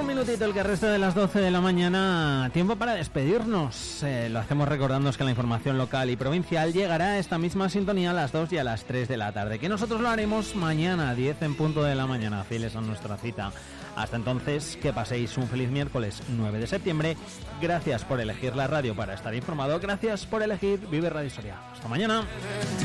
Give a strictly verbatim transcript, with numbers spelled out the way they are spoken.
Un minutito el que resta de las doce de la mañana. Tiempo para despedirnos. Eh, lo hacemos recordándoos que la información local y provincial llegará a esta misma sintonía a las dos y a las tres de la tarde. Que nosotros lo haremos mañana a diez en punto de la mañana, fieles a nuestra cita. Hasta entonces, que paséis un feliz miércoles nueve de septiembre. Gracias por elegir la radio para estar informado. Gracias por elegir Vive Radio Soria. Hasta mañana.